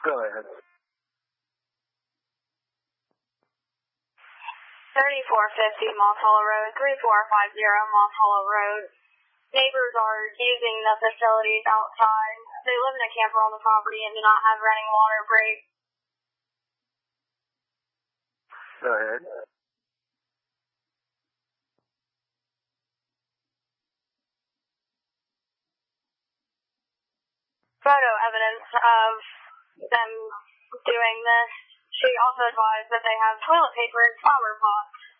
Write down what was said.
Go ahead. 3450 Moss Hollow Road, 3450 Moss Hollow Road. Neighbors are using the facilities outside. They live in a camper on the property and do not have running water breaks. Go ahead. Photo evidence of them doing this. She also advised that they have toilet paper and flower pots